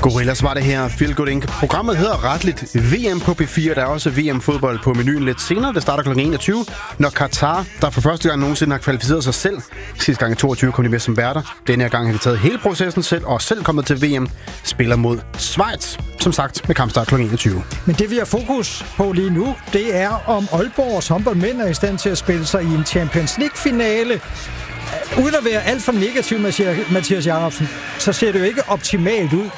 Gorillas var det her, Feel Good Inc. Programmet hedder retligt VM på P4. Der er også VM-fodbold på menuen lidt senere. Det starter kl. 21, når Qatar, der for første gang nogensinde har kvalificeret sig selv. Sidste gang i 22 kom de med som værter. Denne her gang har de taget hele processen selv og selv kommet til VM. Spiller mod Schweiz, som sagt med kampstart kl. 21. Men det vi har fokus på lige nu, det er om Aalborgs håndboldmænd er i stand til at spille sig i en Champions League-finale. Uden at være alt for negativ, Mathias Jacobsen, så ser det jo ikke optimalt ud.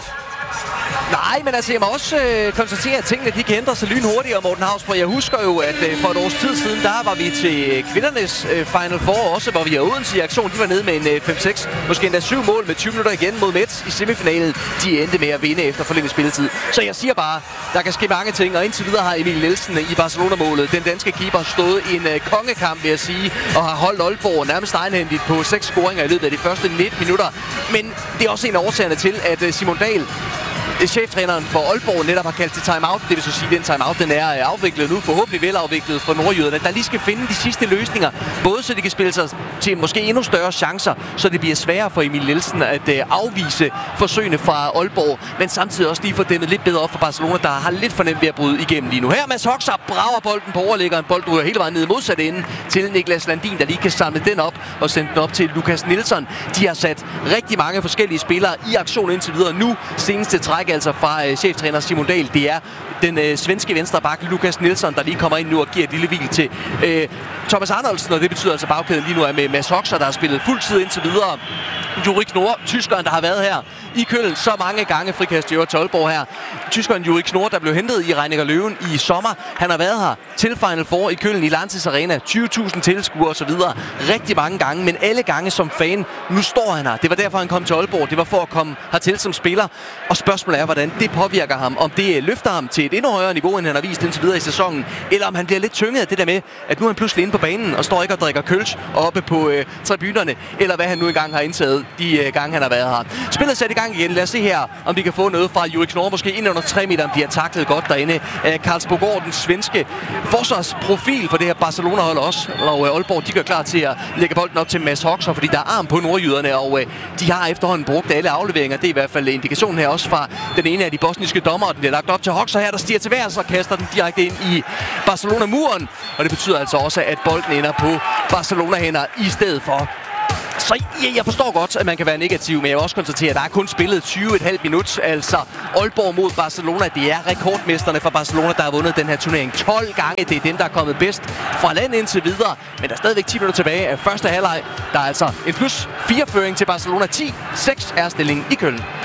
Nej, men altså, jeg må også konstatere, at tingene de kan ændre sig lynhurtigt, Morten Hausbro. Jeg husker jo, at for et års tid siden, der var vi til kvindernes Final Four også, hvor vi havde Odense i aktion. De var nede med en 5-6, måske endda 7 mål med 20 minutter igen mod Metz i semifinalen. De endte med at vinde efter forlænget spilletid. Så jeg siger bare, der kan ske mange ting, og indtil videre har Emil Nielsen i Barcelona-målet, den danske keeper, stået en kongekamp, vil jeg sige, og har holdt Aalborg nærmest egenhændigt på 6 scoringer i løbet af de første 19 minutter. Men det er også en af årsagerne til, at Simon Dahl, cheftræneren for Aalborg, netop har kaldt til timeout. Det vil så sige, at den timeout den er afviklet nu, forhåbentlig velafviklet for nordjyderne, der lige skal finde de sidste løsninger, både så de kan spille sig til måske endnu større chancer, så det bliver sværere for Emil Nielsen at afvise forsøgene fra Aalborg, men samtidig også lige få dæmmet lidt bedre op for Barcelona, der har lidt for nemt ved at bryde igennem lige nu. Her Mads Hoxer brager bolden på overlæggeren, bolden ryger hele vejen ned i modsat ende til Niklas Landin, der lige kan samle den op og sende den op til Lukas Nielsen. De har sat rigtig mange forskellige spillere i aktion indtil videre nu. Seneste træk altså fra cheftræner Simon Dahl, det er den svenske venstreback Lukas Nielsen, der lige kommer ind nu og giver et lille hvil til Thomas Arnoldsen, og det betyder altså, at bagkæden lige nu er med Mads Hoxer, der har spillet fuld tid indtil videre. Juri Knorr, tyskeren, der har været her i Köln så mange gange, frikast i til Aalborg her. Tyskeren Juri Knorr, der blev hentet i Reinecker Löwen i sommer. Han har været her til Final Four i Köln i Lanxess Arena. 20.000 tilskuere og så videre. Rigtig mange gange, men alle gange som fan. Nu står han her. Det var derfor, han kom til Aalborg. Det var for at komme hertil som spiller. Og spørgsmålet er, hvordan det påvirker ham. Om det løfter ham til et endnu højere niveau, end han har vist indtil videre i sæsonen. Eller om han bliver lidt tynget af det der med, at nu er han pludselig inde på banen og står ikke og drikker kølsch oppe på tribunerne. Eller hvad han nu engang har indtaget de gange, han har været her. Spillet sat i gang igen. Lad os se her, om vi kan få noget fra Juri Knorr. Måske ind under 3 meter bliver taklet godt derinde. Karlsbogård, den svenske forsvarsprofil for det her Barcelona-hold også. Og Aalborg, de gør klar til at lægge bolden op til Mads Hoxer, fordi der er arm på nordjyderne, og de har efterhånden brugt alle afleveringer. Det er i hvert fald indikationen her også fra den ene af de bosniske dommer. Den bliver lagt op til Hoxer her, der stiger til værs og kaster den direkte ind i Barcelona-muren. Og det betyder altså også, at bolden ender på Barcelona-hænder i stedet for. Så jeg forstår godt, at man kan være negativ, men jeg vil også konstatere, at der er kun spillet 20,5 minut. Altså Aalborg mod Barcelona. Det er rekordmesterne fra Barcelona, der har vundet den her turnering 12 gange. Det er dem, der er kommet bedst fra land indtil videre. Men der er stadigvæk 10 minutter tilbage af første halvleg. Der er altså en plus 4-føring til Barcelona. 10-6 er stillingen i Köln.